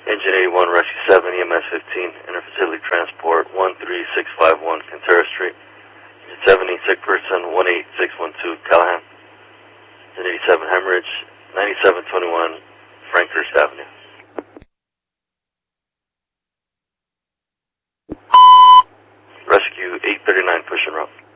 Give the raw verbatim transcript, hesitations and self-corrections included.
Engine eighty-one, Rescue seven, E M S fifteen, interfacility transport one three six five one, Cantera Street. Engine seventy, sick person one eight six one two, Callahan. Engine eighty-seven, hemorrhage ninety-seven twenty-one, Frankhurst Avenue. Rescue eight thirty-nine, push and rope.